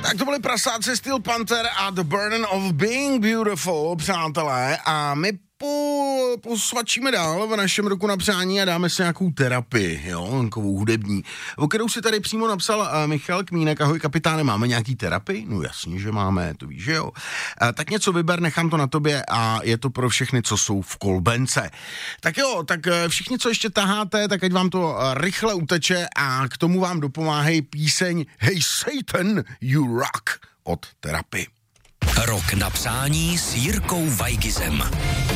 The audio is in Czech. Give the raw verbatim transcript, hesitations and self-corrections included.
Tak to byly prasáci Steel Panther a The Burden of Being Beautiful, přátelé, a my po, posvačíme dál v našem roku na přání a dáme si nějakou terapii, jo, takovou hudební, o kterou si tady přímo napsal uh, Michal Kmínek. Ahoj kapitáne, máme nějaký terapii? No jasně, že máme, to víš, že jo. Uh, tak něco vyber, nechám to na tobě a je to pro všechny, co jsou v kolbence. Tak jo, tak uh, všichni, co ještě taháte, tak ať vám to uh, rychle uteče a k tomu vám dopomáhají píseň Hey Satan, You Rock od Terapii. Rok na přání s Jirkou Vajgizem.